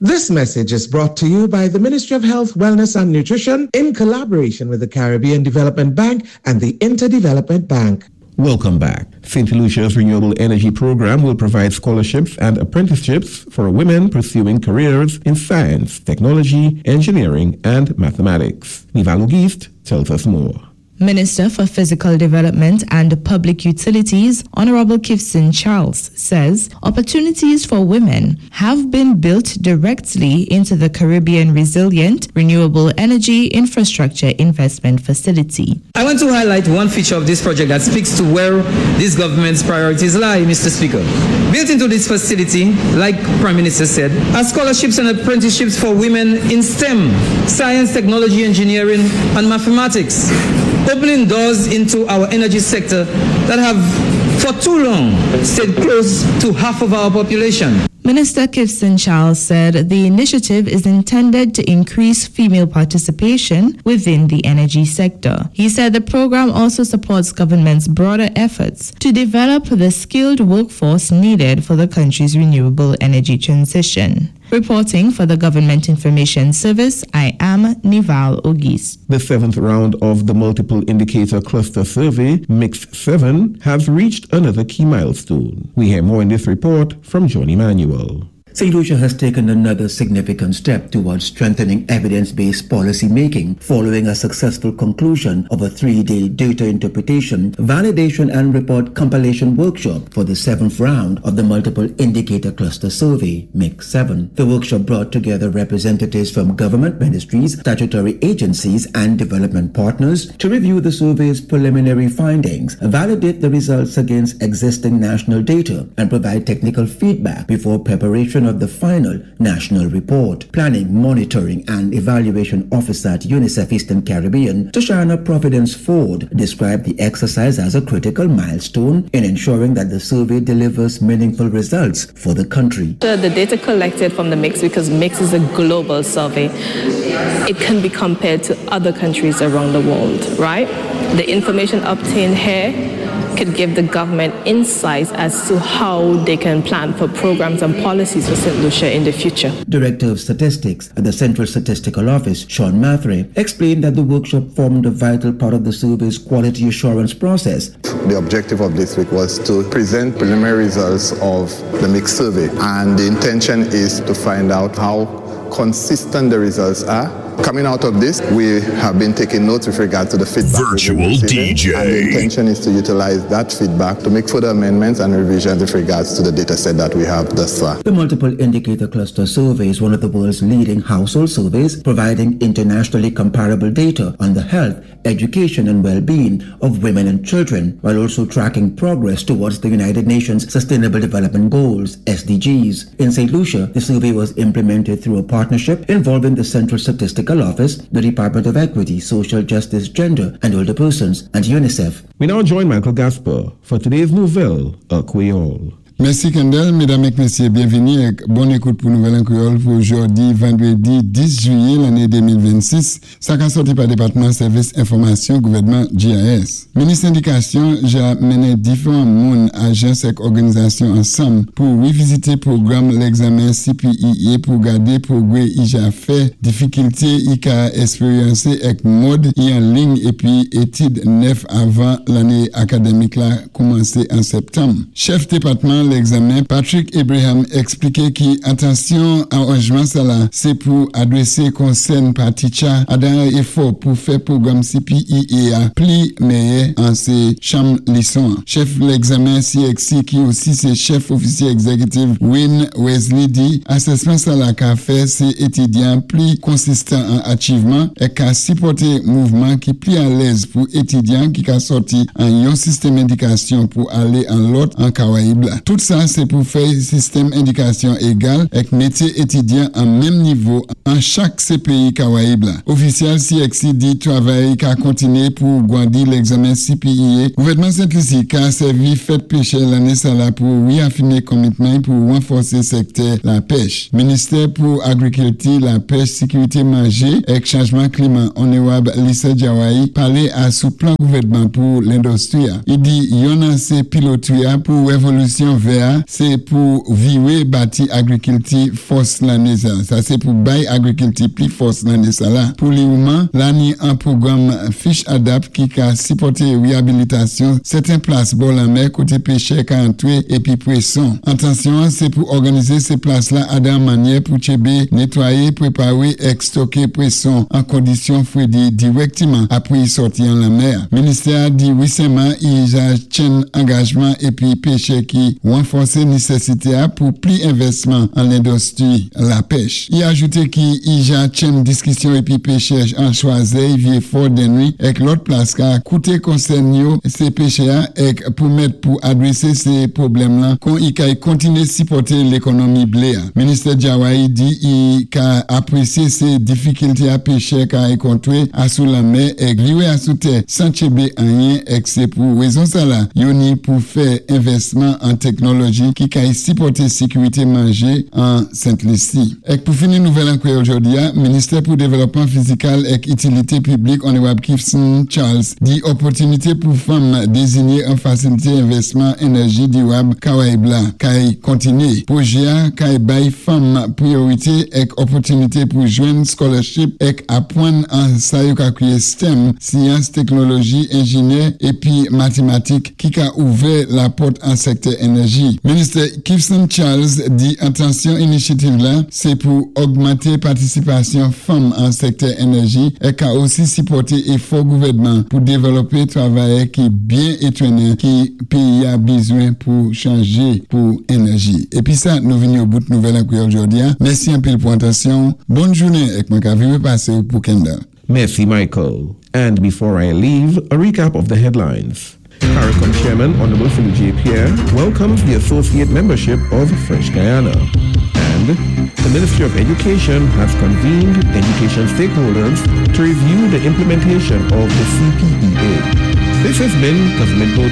This message is brought to you by the Ministry of Health, Wellness and Nutrition in collaboration with the Caribbean Development Bank and the Interdevelopment Bank. Welcome back. St. Lucia's Renewable Energy Program will provide scholarships and apprenticeships for women pursuing careers in science, technology, engineering, and mathematics. Nival Auguste tells us more. Minister for Physical Development and Public Utilities, Honorable Kifson Charles, says opportunities for women have been built directly into the Caribbean Resilient Renewable Energy Infrastructure Investment Facility. I want to highlight one feature of this project that speaks to where this government's priorities lie, Mr. Speaker. Built into this facility, like Prime Minister said, are scholarships and apprenticeships for women in STEM, science, technology, engineering, and mathematics, opening doors into our energy sector that have for too long stayed close to half of our population. Minister Kifson Charles said the initiative is intended to increase female participation within the energy sector. He said the program also supports government's broader efforts to develop the skilled workforce needed for the country's renewable energy transition. Reporting for the Government Information Service, I am Nival Auguste. The 7th round of the Multiple Indicator Cluster Survey, MIX-7, has reached another key milestone. We hear more in this report from John Emmanuel. St. Lucia has taken another significant step towards strengthening evidence-based policy making following a successful conclusion of a 3-day data interpretation, validation and report compilation workshop for the 7th round of the Multiple Indicator Cluster Survey, MIX-7. The workshop brought together representatives from government ministries, statutory agencies and development partners to review the survey's preliminary findings, validate the results against existing national data, and provide technical feedback before preparation of the final national report. Planning, Monitoring and Evaluation Officer at UNICEF Eastern Caribbean, Toshana Providence Ford, described the exercise as a critical milestone in ensuring that the survey delivers meaningful results for the country. The data collected from the MIX, because MIX is a global survey, it can be compared to other countries around the world, right? The information obtained here could give the government insights as to how they can plan for programs and policies for St. Lucia in the future. Director of Statistics at the Central Statistical Office, Sean Mathray, explained that the workshop formed a vital part of the survey's quality assurance process. The objective of this week was to present preliminary results of the MIX survey, and the intention is to find out how consistent the results are. Coming out of this, we have been taking notes with regard to the feedback. Virtual DJ. And the intention is to utilize that feedback to make further amendments and revisions with regards to the data set that we have thus far. The Multiple Indicator Cluster Survey is one of the world's leading household surveys, providing internationally comparable data on the health, education and well-being of women and children, while also tracking progress towards the United Nations Sustainable Development Goals, SDGs. In St. Lucia, the survey was implemented through a partnership involving the Central Statistical Office, the Department of Equity, Social Justice, Gender and Older Persons, and UNICEF. We now join Michael Gasper for today's Nouvelle en Creole. Merci Kendall, mesdames et messieurs, bienvenue et bonne écoute pour Nouvelle en Créole pour aujourd'hui, vendredi 10 juillet l'année 2026. Ça a sorti par département service information gouvernement GIS. Ministre d'éducation, j'ai mené différents monde, agences et organisations ensemble pour revisiter programme l'examen CPIE pour garder progrès il a fait, difficultés il a expérimenté avec mode en ligne et puis études 9 avant l'année académique là commencé en septembre. Chef département l'examen, Patrick Abraham expliquait que attention à arrangement ça là, c'est pour adresser concerne par teacher à un effort pour faire programme CPIE à plus meilleur en ces chambres leçons. Chef l'examen CXC qui aussi c'est chef officier exécutif Win Wesley dit assessment ça là qu'a fait c'est étudiant plus consistant en achievement et qu'a supporté mouvement qui plus à l'aise pour étudiant qui a sorti en un système d'éducation pour aller en l'autre en Caraïbes. Tout ça, c'est pour faire système éducation égal avec métier étudiant en même niveau en chaque CPI Caraïbes. Officiel CXC dit travail qui a continué pour grandir l'examen CPIE. Gouvernement Saint-Lucie qui a servi fête pêche l'année ça là pour réaffirmer commitment pour renforcer le secteur la pêche. Ministère pour agriculture, la pêche, sécurité manger et changement climat. Honorable Lisa Jawai parlait à sous plan gouvernement pour l'industrie. Il dit, y'en a ces pilotes pour révolution vert, c'est pour virer bâti agriculture force l'année ça c'est pour bail agriculture plus force l'année ça là. Pour l'ouman, l'année un programme Fish Adapt qui a supporté réhabilitation certaines places bord la mer côté pêcheur qui entrer et puis poisson. Attention, c'est pour organiser ces places là à la manière pour tchébé nettoyer, préparer et stocker poisson en condition froide directement après y sortir en la mer. Ministère dit récemment il a chaîne engagement et puis pêcheur qui renforcer nécessité pour plus investissement en l'industrie la pêche. Il a ajouté qu'il y a chaîne discussion et puis pêcheur en choisi vieux fort de nuit avec l'autre place qui a coûté concerne ces pêcheurs et pour mettre pour adresser ces problèmes là qu'on y continue supporter l'économie blé. Ministre Diawai dit il a apprécié ces difficultés à pêcher qu'a rencontré à sous la mer et lié à sous terre sans tchébé rien et c'est pour raison ça là yoni pour faire investissement en technologie qui a supporter sécurité manger en Sainte-Lucie. Et pour finir nouvelle encore aujourd'hui, ministère pour développement physique et utilité publique honorable Kifson Charles dit opportunité pour femmes désignées en facilité investissement énergie durable Kawaibla qui continue projet qui bail femmes priorité et opportunité pour joindre scholarship et apprendre en sayokakuye STEM sciences technologie ingénieur et puis mathématiques qui a ouvert la porte en secteur énergie. Ministre Kifson Charles dit intention initiative là c'est pour augmenter participation femmes en secteur énergie et qu'a aussi supporté effort gouvernement pour développer travail qui bien étonné qui pays a besoin pour changer pour énergie. Et puis ça nous venons au bout de nouvelle aujourd'hui. Merci un peu pour attention. Bonne journée et moi qu'a vu passer pour Kendall. Merci Michael. And before I leave, a recap of the headlines. CARICOM Chairman Honorable Philip J. Pierre welcomes the associate membership of Fresh Guyana. And the Ministry of Education has convened education stakeholders to review the implementation of the CPEA. This has been Government Mode